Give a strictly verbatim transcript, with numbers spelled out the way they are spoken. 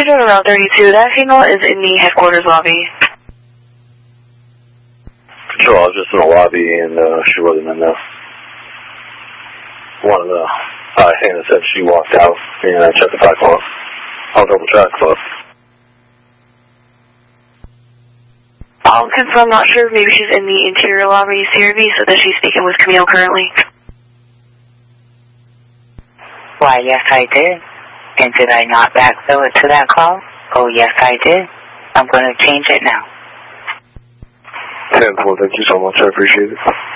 Control Route thirty-two, that female is in the headquarters lobby. Control, I was just in the lobby and uh, she wasn't in there. One of the uh, Hannah said she walked out and I checked the back log. I'll double check, but. I'll confirm, not sure. Maybe she's in the interior lobby. C R V, so that she's speaking with Camille currently. Why, yes, I did. And did I not backfill it to that call? Oh, yes, I did. I'm going to change it now. ten four, thank you so much. I appreciate it.